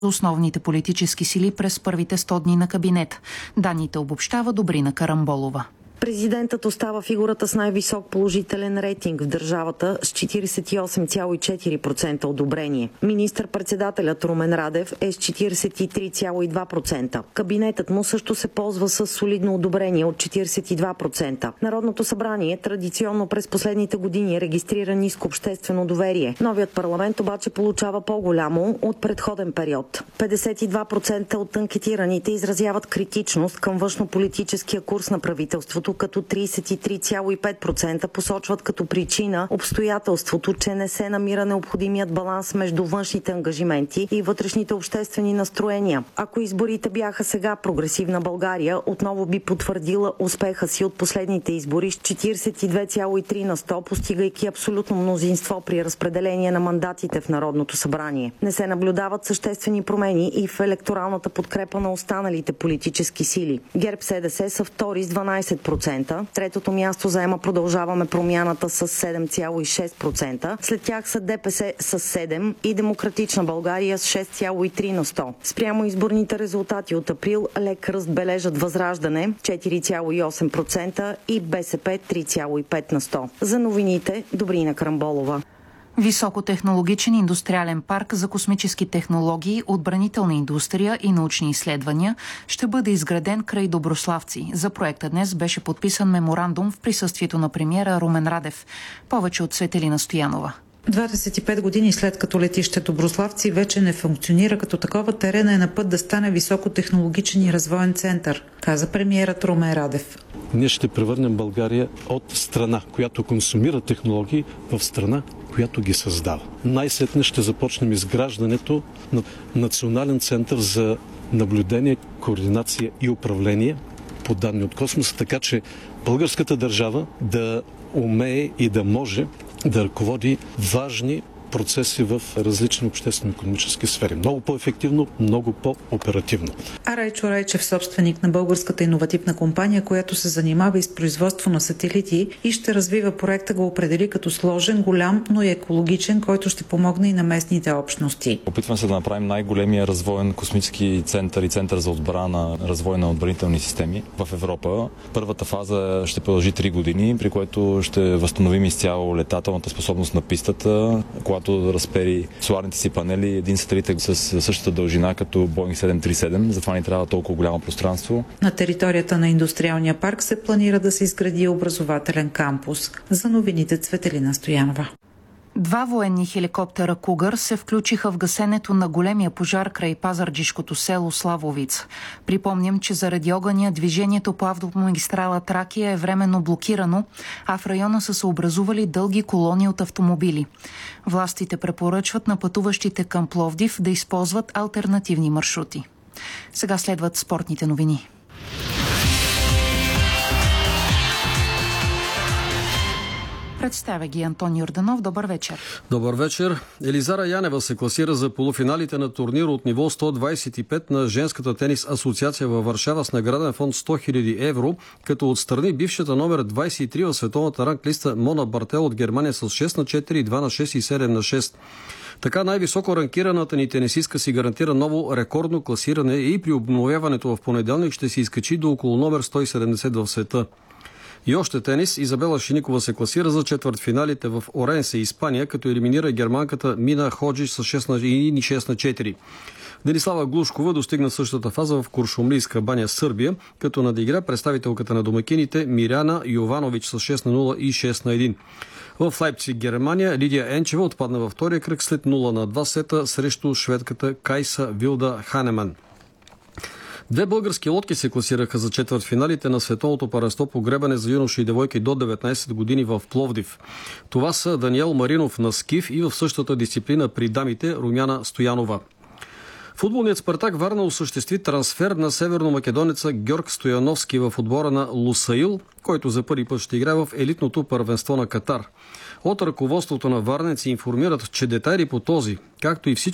основните политически сили през първите 100 дни на кабинет. Данните обобщава Добрина Карамболова. Президентът остава фигурата с най-висок положителен рейтинг в държавата с 48,4% одобрение. Министър-председателят Румен Радев е с 43,2%. Кабинетът му също се ползва с солидно одобрение от 42%. Народното събрание традиционно през последните години регистрира ниско обществено доверие. Новият парламент обаче получава по-голямо от предходен период. 52% от анкетираните изразяват критичност към външнополитическия курс на правителството, като 33,5% посочват като причина обстоятелството, че не се намира необходимият баланс между външните ангажименти и вътрешните обществени настроения. Ако изборите бяха сега, Прогресивна България отново би потвърдила успеха си от последните избори с 42,3%, постигайки абсолютно мнозинство при разпределение на мандатите в Народното събрание. Не се наблюдават съществени промени и в електоралната подкрепа на останалите политически сили. ГЕРБ-СДС са втори с 12%. Третото място заема Продължаваме промяната с 7,6%. След тях са ДПС с 7% и Демократична България с 6,3%. Спрямо изборните резултати от април, лек ръст бележат Възраждане 4,8% и БСП 3,5%. За новините Добрина Карамболова. Високотехнологичен индустриален парк за космически технологии, отбранителна индустрия и научни изследвания ще бъде изграден край Доброславци. За проекта днес беше подписан меморандум в присъствието на премиера Румен Радев. Повече от Цветелина Стоянова. 25 години след като летище Доброславци вече не функционира като такова, терена е на път да стане високотехнологичен и развоен център, каза премиерът Румен Радев. Ние ще превърнем България от страна, която консумира технологии, в страна, която ги създава. Най-сетне ще започнем изграждането на Национален център за наблюдение, координация и управление по данни от космоса, така че българската държава да умее и да може да ръководи важни процеси в различни обществено-икономически сфери. Много по-ефективно, много по-оперативно. А Райчо Райчев, собственик на българската иновативна компания, която се занимава и с производство на сателити и ще развива проекта, го определи като сложен, голям, но и екологичен, който ще помогне и на местните общности. Опитваме се да направим най-големия развоен космически център и център за отбрана, развой на отбранителни системи в Европа. Първата фаза ще продължи 3 години, при което ще възстановим изцяло летателната способност на пистата, когато да разпери соларните си панели. Един сателит е с същата дължина като Boeing 737, затова ни трябва толкова голямо пространство. На територията на индустриалния парк се планира да се изгради образователен кампус. За новините Цветелина Стоянова. 2 военни хеликоптера «Кугър» се включиха в гасенето на големия пожар край пазарджишкото село Славовица. Припомням, че заради огъня движението по автомагистрала Тракия е временно блокирано, а в района са се образували дълги колони от автомобили. Властите препоръчват на пътуващите към Пловдив да използват алтернативни маршрути. Сега следват спортните новини. Представя ги Антон Йорданов. Добър вечер. Добър вечер. Елизара Янева се класира за полуфиналите на турнира от ниво 125 на Женската тенис асоциация във Варшава с награден фонд 100 000 евро, като отстрани бившата номер 23 в световната ранглиста Мона Бартел от Германия с 6 на 4, 2 на 6 и 7 на 6. Така най-високо ранкираната ни тенисистка си гарантира ново рекордно класиране и при обновяването в понеделник ще се изкачи до около номер 170 в света. И още тенис. Изабела Шиникова се класира за четвъртфиналите в Оренсе, Испания, като елиминира германката Мина Ходжич с 6 на 4. Денислава Глушкова достигна същата фаза в Куршумлийска баня, Сърбия, като надигра представителката на домакините Миряна Йованович с 6 на 0 и 6 на 1. В Лайпциг, Германия, Лидия Енчева отпадна във втория кръг след 0 на 2 сета срещу шведката Кайса Вилда Ханеман. 2 български лодки се класираха за четвъртфиналите на световното първенство по гребане за юноши и девойки до 19 години в Пловдив. Това са Даниел Маринов на скиф и в същата дисциплина при дамите Румяна Стоянова. Футболният Спартак Варна осъществи трансфер на северномакедонеца Георг Стояновски в отбора на Лусаил, който за първи път ще играе в елитното първенство на Катар. От ръководството на Варненци информират, че детайли по този, както и всички